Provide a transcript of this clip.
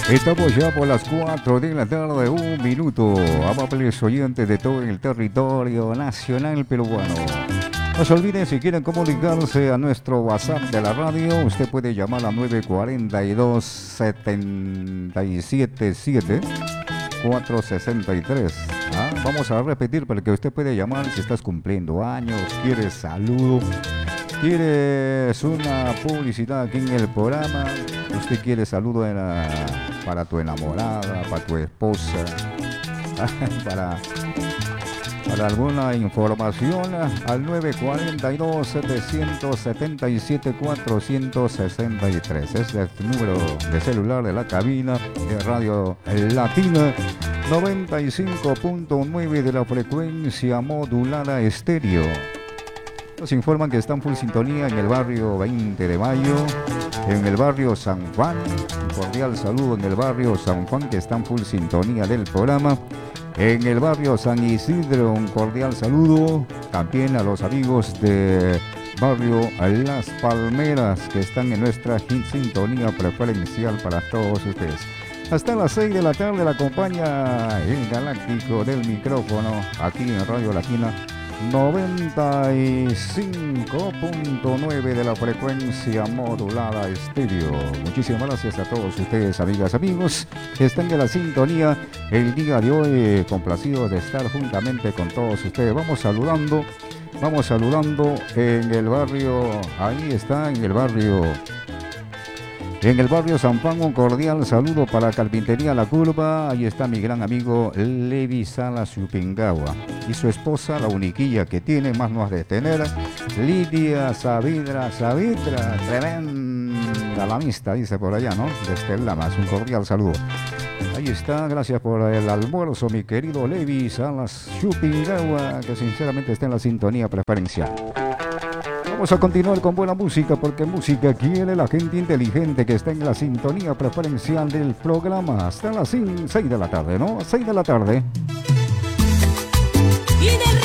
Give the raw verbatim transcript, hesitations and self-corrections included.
Estamos ya por las cuatro de la tarde, un minuto. Amables oyentes de todo el territorio nacional peruano. No se olviden, si quieren comunicarse a nuestro WhatsApp de la radio, usted puede llamar a nueve cuatro dos, siete siete siete, cuatro seis tres. ¿Ah? Vamos a repetir para que usted puede llamar si estás cumpliendo años, quieres saludo, quieres una publicidad aquí en el programa, usted quiere saludo en la, para tu enamorada, para tu esposa, para... Para alguna información, al nueve cuatro dos, siete siete siete, cuatro seis tres. Es el número de celular de la cabina de Radio Latina noventa y cinco punto nueve de la frecuencia modulada estéreo. Nos informan que están full sintonía en el barrio veinte de mayo, en el barrio San Juan. Un cordial saludo en el barrio San Juan, que están full sintonía del programa. En el barrio San Isidro, un cordial saludo también a los amigos de barrio Las Palmeras, que están en nuestra sintonía preferencial para todos ustedes. Hasta las seis de la tarde la acompaña el galáctico del micrófono aquí en Radio Latina noventa y cinco punto nueve de la frecuencia modulada estéreo. Muchísimas gracias a todos ustedes, amigas, amigos, que están en la sintonía el día de hoy. Complacido de estar juntamente con todos ustedes. Vamos saludando, vamos saludando en el barrio, ahí está, en el barrio En el barrio San Juan, un cordial saludo para Carpintería La Curva. Ahí está mi gran amigo Levi Salas Yupingawa y su esposa, la uniquilla que tiene, más no has de tener, Lidia Saavedra Saavedra, tremenda la amistad, dice por allá, ¿no? Desde Lamas, un cordial saludo. Ahí está, gracias por el almuerzo, mi querido Levi Salas Yupingawa, que sinceramente está en la sintonía preferencial. Vamos a continuar con buena música, porque música quiere la gente inteligente que está en la sintonía preferencial del programa hasta las seis de la tarde, ¿no? seis de la tarde. Viene